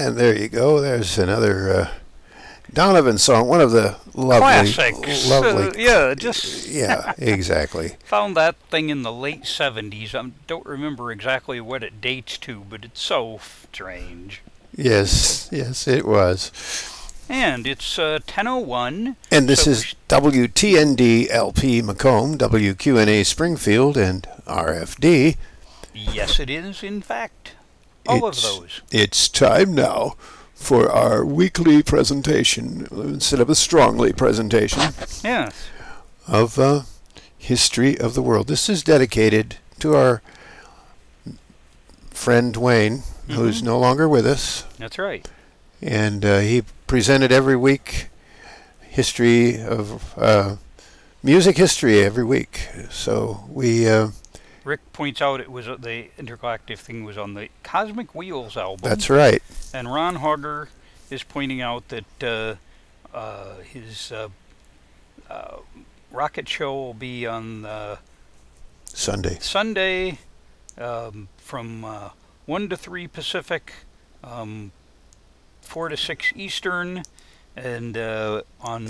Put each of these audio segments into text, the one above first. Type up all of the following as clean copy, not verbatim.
And there you go. There's another Donovan song. One of the classics. lovely. Yeah, exactly. found that thing in the late 70s. I don't remember exactly what it dates to, but it's so strange. Yes, it was. And it's 10:01. And this is WTND LP Macomb, WQNA Springfield, and RFD. Yes, it is, in fact. All of those. It's time now for our weekly presentation, instead of a strongly presentation, Yes. of history of the world. This is dedicated to our friend Dwayne, who's no longer with us. That's right. And he presented every week history of music history every week. So we... Rick points out it was the intergalactic thing was on the Cosmic Wheels album. That's right. And Ron Hogger is pointing out that his rocket show will be on Sunday from 1 to 3 Pacific, 4 to 6 Eastern, and on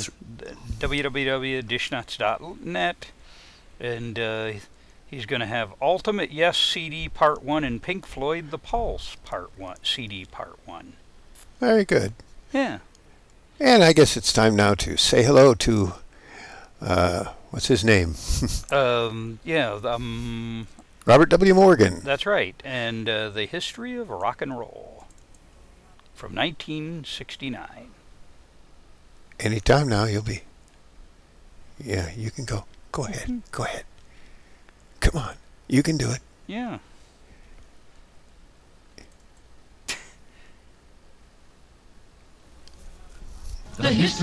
www.dishnuts.net. And he's going to have Ultimate Yes CD Part 1 and Pink Floyd The Pulse Part 1 CD Part 1. Very good. Yeah. And I guess it's time now to say hello to, what's his name? Robert W. Morgan. That's right. And the history of rock and roll from 1969. Anytime now, you'll be... Yeah, you can go. Go ahead. Go ahead. Come on. You can do it. Yeah. The history